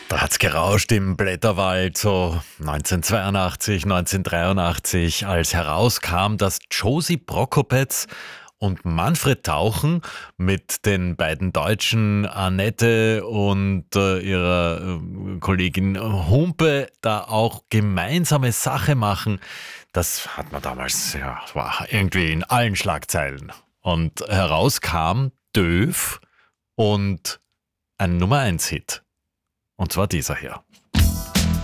Da hat's gerauscht im Blätterwald, so 1982, 1983, als herauskam, dass Josie Prokopetz und Manfred Tauchen mit den beiden Deutschen Annette und ihrer Kollegin Humpe da auch gemeinsame Sache machen. Das hat man damals, ja, war irgendwie in allen Schlagzeilen. Und herauskam Döv und ein Nummer-1-Hit. Und zwar dieser hier.